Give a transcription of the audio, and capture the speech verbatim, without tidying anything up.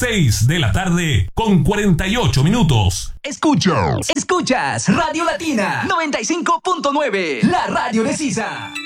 seis de la tarde con cuarenta y ocho minutos. Escuchas, escuchas Radio Latina noventa y cinco punto nueve, la radio de Sisa.